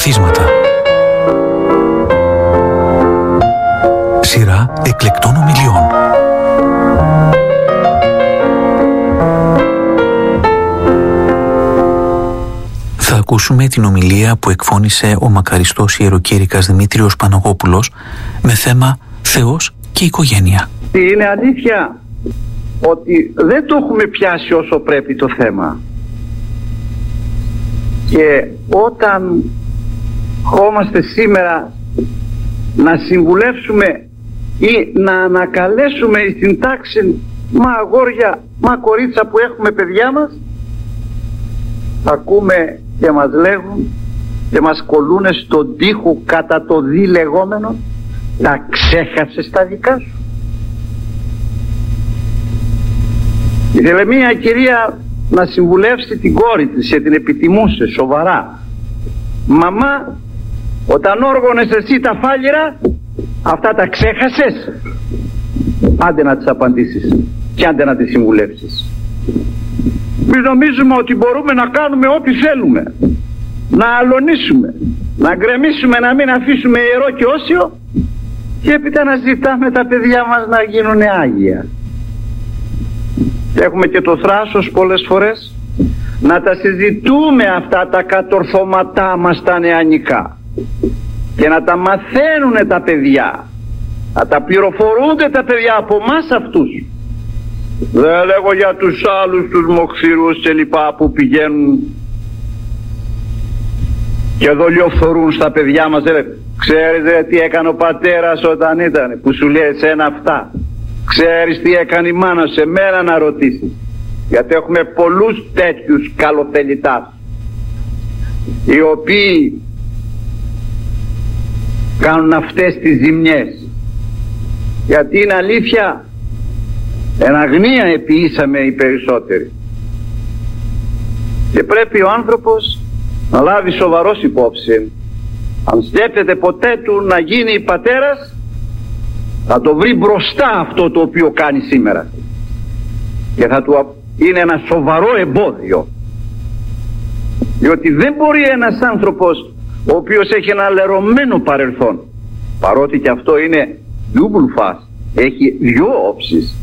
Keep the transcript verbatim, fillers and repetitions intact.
Ανθίσματα. Σειρά εκλεκτών ομιλιών. Θα ακούσουμε την ομιλία που εκφώνησε ο μακαριστός ιεροκήρυκας Δημήτριος Παναγόπουλος με θέμα Θεός και οικογένεια. Είναι αλήθεια ότι δεν το έχουμε πιάσει όσο πρέπει το θέμα. Και όταν ερχόμαστε σήμερα να συμβουλεύσουμε ή να ανακαλέσουμε στην τάξη μα αγόρια, μα κορίτσα που έχουμε παιδιά μας, ακούμε και μας λέγουν και μας κολλούνε στον τοίχο κατά το δι λεγόμενο, τα ξέχασες τα δικά σου. Ήθελε μια κυρία να συμβουλεύσει την κόρη της και την επιτιμούσε σοβαρά. Μαμά, όταν όργωνες εσύ τα φάλιρα, αυτά τα ξέχασες? Άντε να τις απαντήσεις και άντε να τις συμβουλεύσεις. Εμείς νομίζουμε ότι μπορούμε να κάνουμε ό,τι θέλουμε, να αλωνίσουμε, να γκρεμίσουμε, να μην αφήσουμε ιερό και όσιο, και έπειτα να ζητάμε τα παιδιά μας να γίνουν άγια. Και έχουμε και το θράσος πολλές φορές να τα συζητούμε αυτά τα κατορθώματά μας τα νεανικά και να τα μαθαίνουν τα παιδιά, να τα πληροφορούνται τα παιδιά από εμάς αυτούς. Δεν λέγω για τους άλλους τους μοχθηρούς και λοιπά που πηγαίνουν και δολιοφθορούν στα παιδιά μας. Δεν ξέρεις ρε, τι έκανε ο πατέρας όταν ήταν, που σου λέει εσένα αυτά? Ξέρεις τι έκανε η μάνα σε μένα να ρωτήσεις? Γιατί έχουμε πολλούς τέτοιους καλοθελητάς οι οποίοι κάνουν αυτές τις ζημιές. Γιατί είναι αλήθεια, εν αγνία επιήσαμε οι περισσότεροι. Και πρέπει ο άνθρωπος να λάβει σοβαρός υπόψη. Αν σκέφτεται ποτέ του να γίνει πατέρας, θα το βρει μπροστά αυτό το οποίο κάνει σήμερα και θα του είναι ένα σοβαρό εμπόδιο, διότι δεν μπορεί ένας άνθρωπος ο οποίος έχει ένα λερωμένο παρελθόν, παρότι και αυτό είναι double face, έχει δυο όψεις,